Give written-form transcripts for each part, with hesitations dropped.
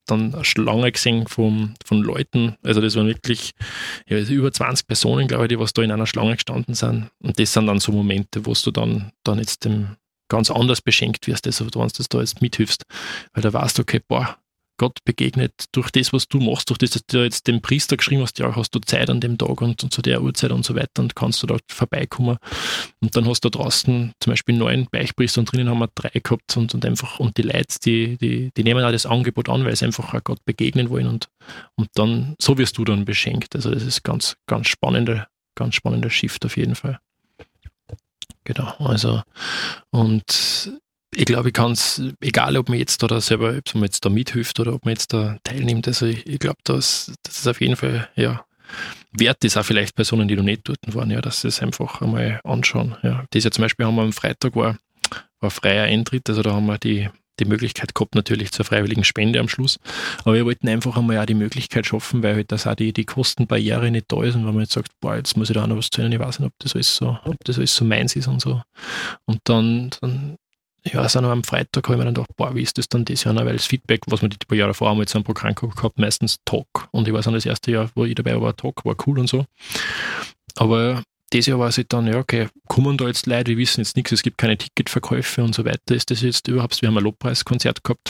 dann eine Schlange gesehen von Leuten, also das waren wirklich über 20 Personen, glaube ich, die was da in einer Schlange gestanden sind. Und das sind dann so Momente, wo du dann jetzt dem ganz anders beschenkt wirst, also wenn du da jetzt mithilfst, weil da weißt du, okay, Gott begegnet durch das, was du machst, durch das, dass du jetzt dem Priester geschrieben hast, ja, hast du Zeit an dem Tag und zu der Uhrzeit und so weiter und kannst du da vorbeikommen. Und dann hast du da draußen zum Beispiel 9 Beichtpriester und drinnen haben wir 3 gehabt und die Leute, die nehmen auch das Angebot an, weil sie einfach auch Gott begegnen wollen und dann, so wirst du dann beschenkt. Also das ist ganz, ganz spannender Shift auf jeden Fall. Genau, also und ich glaube, ich kann es, egal ob man jetzt da selber, ob man jetzt da mithilft oder ob man jetzt da teilnimmt, also ich glaube, das ist auf jeden Fall, ja, wert ist auch vielleicht Personen, die noch nicht dort waren, ja, dass sie es einfach einmal anschauen. Ja. Das ja zum Beispiel haben wir am Freitag war freier Eintritt, also da haben wir die Möglichkeit gehabt, natürlich zur freiwilligen Spende am Schluss. Aber wir wollten einfach einmal auch die Möglichkeit schaffen, weil halt das auch die Kostenbarriere nicht da ist und wenn man jetzt sagt, jetzt muss ich da auch noch was zahlen, ich weiß nicht, ob das alles so meins ist und so. Und dann ja, also am Freitag habe ich mir dann gedacht, wie ist das dann das Jahr noch? Weil das Feedback, was wir die paar Jahre vorher mal zu einem Programm gehabt, meistens Talk. Und ich weiß noch, das erste Jahr, wo ich dabei war, Talk, war cool und so. Aber dieses Jahr war es halt dann, ja, okay, kommen da jetzt Leute, wir wissen jetzt nichts, es gibt keine Ticketverkäufe und so weiter. Ist das jetzt überhaupt, wir haben ein Lobpreiskonzert gehabt.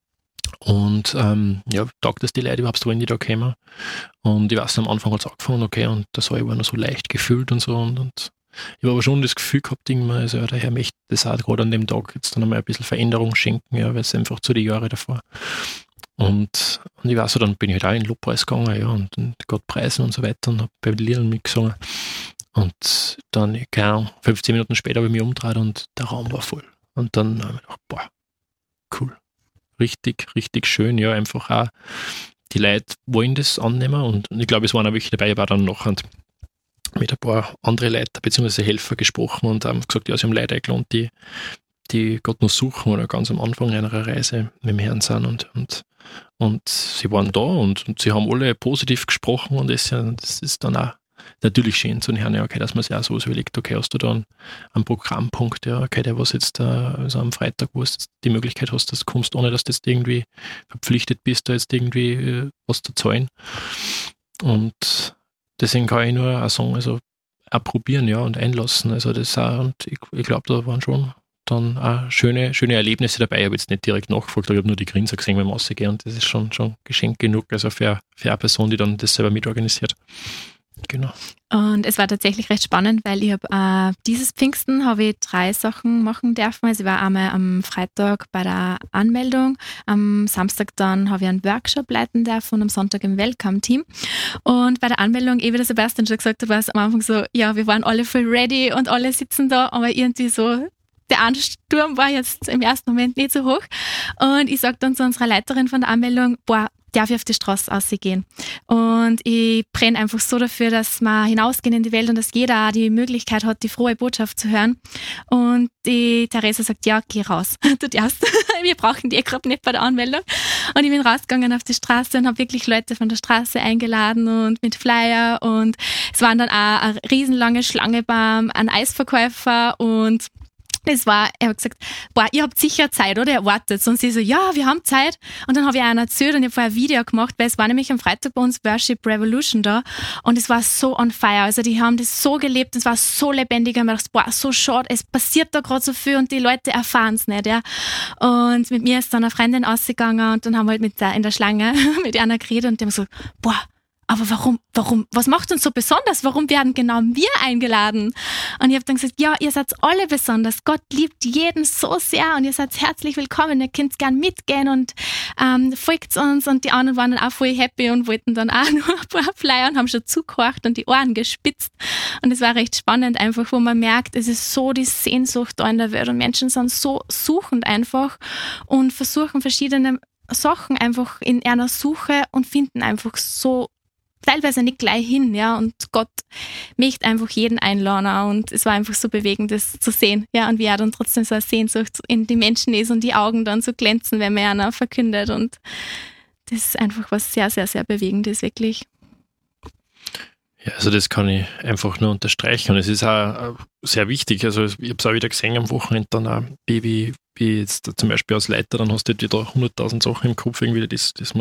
Und taugt das die Leute überhaupt, wenn die da kommen? Und ich weiß, am Anfang hat es angefangen, okay, und der Saal war noch so leicht gefüllt und so und ich habe aber schon das Gefühl gehabt, also ja, der Herr möchte das auch gerade an dem Tag jetzt dann einmal ein bisschen Veränderung schenken, ja, weil es einfach zu den Jahren davor. Und ich weiß so, dann bin ich halt auch in den Lobpreis gegangen, ja, und Gott preisen und so weiter und habe bei den Liedern mitgesungen. Und dann, keine Ahnung, 15 Minuten später habe ich mich umgedreht und der Raum war voll. Und dann habe ich gedacht, cool. Richtig, richtig schön, ja, einfach auch die Leute wollen das annehmen und ich glaube, es waren auch welche dabei, ich war dann noch mit ein paar andere Leute bzw. Helfer gesprochen und haben gesagt, ja, sie haben Leute eingeladen, die Gott noch suchen oder ganz am Anfang einer Reise mit dem Herrn sind und sie waren da und sie haben alle positiv gesprochen und das ist dann auch natürlich schön zu hören, ja, okay, dass man sich auch so überlegt, okay, hast du da einen Programmpunkt, ja, okay, der was jetzt also am Freitag, wo du die Möglichkeit hast, dass du kommst, ohne dass du jetzt irgendwie verpflichtet bist, da jetzt irgendwie was zu zahlen. Und deswegen kann ich nur auch sagen, also auch probieren, ja, und einlassen. Also das auch, und ich glaube, da waren schon dann auch schöne Erlebnisse dabei. Ich habe jetzt nicht direkt nachgefragt, aber ich habe nur die Grinser gesehen beim Rausgehen und das ist schon Geschenk genug, also für eine Person, die dann das selber mitorganisiert. Genau. Und es war tatsächlich recht spannend, weil ich habe dieses Pfingsten habe ich 3 Sachen machen dürfen. Also ich war einmal am Freitag bei der Anmeldung, am Samstag dann habe ich einen Workshop leiten dürfen und am Sonntag im Welcome-Team. Und bei der Anmeldung, wie der Sebastian schon gesagt hat, war es am Anfang so, ja, wir waren alle voll ready und alle sitzen da, aber irgendwie so, der Ansturm war jetzt im ersten Moment nicht so hoch. Und ich sage dann zu unserer Leiterin von der Anmeldung, darf ich auf die Straße rausgehen. Und ich brenne einfach so dafür, dass wir hinausgehen in die Welt und dass jeder auch die Möglichkeit hat, die frohe Botschaft zu hören. Und die Theresa sagt, ja, geh raus. Du darfst. Wir brauchen die gerade nicht bei der Anmeldung. Und ich bin rausgegangen auf die Straße und habe wirklich Leute von der Straße eingeladen und mit Flyer. Und es waren dann auch eine riesenlange Schlange beim Eisverkäufer und er hat gesagt, ihr habt sicher Zeit, oder? Ihr wartet. Und sie so, ja, wir haben Zeit. Und dann habe ich einer erzählt und ich habe vorher ein Video gemacht, weil es war nämlich am Freitag bei uns Worship Revolution da und es war so on fire. Also die haben das so gelebt, es war so lebendig. Ich habe mir gedacht, so schade, es passiert da gerade so viel und die Leute erfahren es nicht. Ja. Und mit mir ist dann eine Freundin ausgegangen und dann haben wir halt in der Schlange mit einer geredet und die haben gesagt, aber warum, was macht uns so besonders? Warum werden genau wir eingeladen? Und ich habe dann gesagt, ja, ihr seid alle besonders. Gott liebt jeden so sehr und ihr seid herzlich willkommen. Ihr könnt gern mitgehen und folgt uns. Und die anderen waren dann auch voll happy und wollten dann auch nur ein paar Flyer und haben schon zugehorcht und die Ohren gespitzt. Und es war recht spannend einfach, wo man merkt, es ist so die Sehnsucht da in der Welt und Menschen sind so suchend einfach und versuchen verschiedene Sachen einfach in einer Suche und finden einfach so teilweise nicht gleich hin, ja, und Gott möchte einfach jeden einladen und es war einfach so bewegend, das zu sehen, ja, und wie er dann trotzdem so eine Sehnsucht in die Menschen ist und die Augen dann so glänzen, wenn man einer verkündet und das ist einfach was sehr, sehr, sehr Bewegendes, wirklich. Ja, also das kann ich einfach nur unterstreichen und es ist auch sehr wichtig, also ich habe es auch wieder gesehen am Wochenende dann auch, wie jetzt zum Beispiel als Leiter, dann hast du wieder 100.000 Sachen im Kopf, irgendwie das